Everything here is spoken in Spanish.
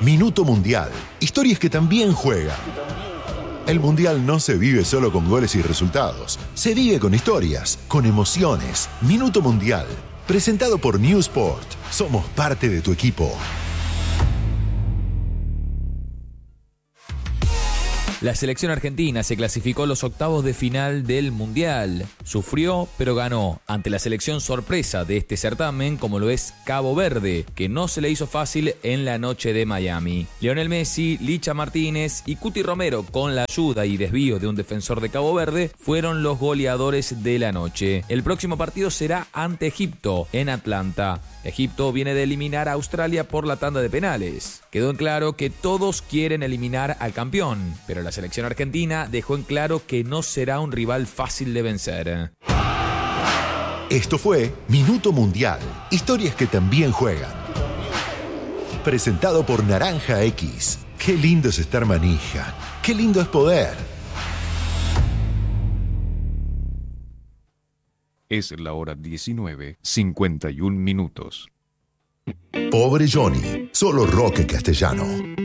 Minuto Mundial. Historias que también juegan. El Mundial no se vive solo con goles y resultados. Se vive con historias, con emociones. Minuto Mundial. Presentado por New Sport. Somos parte de tu equipo. La selección argentina se clasificó a los octavos de final del Mundial. Sufrió, pero ganó ante la selección sorpresa de este certamen, como lo es Cabo Verde, que no se le hizo fácil en la noche de Miami. Lionel Messi, Licha Martínez y Cuti Romero, con la ayuda y desvío de un defensor de Cabo Verde, fueron los goleadores de la noche. El próximo partido será ante Egipto, en Atlanta. Egipto viene de eliminar a Australia por la tanda de penales. Quedó en claro que todos quieren eliminar al campeón, pero la selección argentina dejó en claro que no será un rival fácil de vencer. Esto fue Minuto Mundial. Historias que también juegan. Presentado por Naranja X. Qué lindo es estar manija. Qué lindo es poder. Es la hora 19:51. Pobre Johnny. Solo rock en castellano.